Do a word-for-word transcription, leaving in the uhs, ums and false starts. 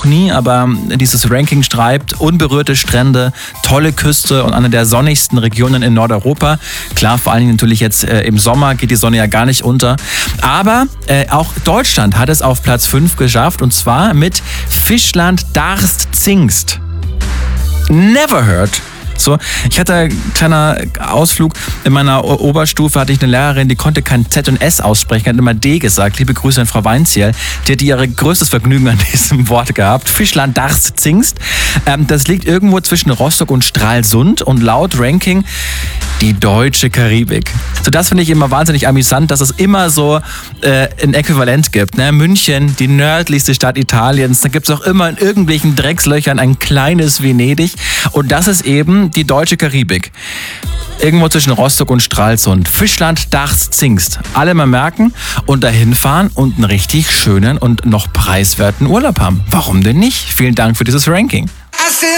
noch nie, aber dieses Ranking schreibt unberührte Strände, tolle Küste und eine der sonnigsten Regionen in Nordeuropa. Klar, vor allen Dingen natürlich jetzt äh, im Sommer geht die Sonne ja gar nicht unter. Aber äh, auch Deutschland hat es auf Platz fünf geschafft und zwar mit Fischland Darß-Zingst. Never heard. So, ich hatte einen kleiner Ausflug. In meiner O- Oberstufe hatte ich eine Lehrerin, die konnte kein Z und S aussprechen, hat immer D gesagt. Liebe Grüße an Frau Weinziel. Die hat ihr größtes Vergnügen an diesem Wort gehabt. Fischland Darß-Zingst. Ähm, das liegt irgendwo zwischen Rostock und Stralsund und laut Ranking die deutsche Karibik. So, das finde ich immer wahnsinnig amüsant, dass es immer so äh, ein Äquivalent gibt. Ne? München, die nördlichste Stadt Italiens, da gibt es auch immer in irgendwelchen Dreckslöchern ein kleines Venedig. Und das ist eben die deutsche Karibik. Irgendwo zwischen Rostock und Stralsund. Fischland Darß-Zingst. Alle mal merken und dahin fahren und einen richtig schönen und noch preiswerten Urlaub haben. Warum denn nicht? Vielen Dank für dieses Ranking.